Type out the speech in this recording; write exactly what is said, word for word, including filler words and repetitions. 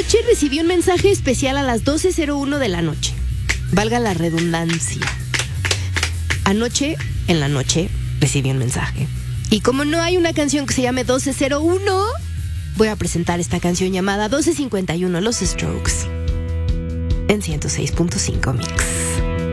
Anoche recibí un mensaje especial a las doce cero uno de la noche. Valga la redundancia. Anoche, en la noche, recibí un mensaje. Y como no hay una canción que se llame doce cero uno, voy a presentar esta canción llamada doce cincuenta y uno, Los Strokes, en ciento seis punto cinco Mix.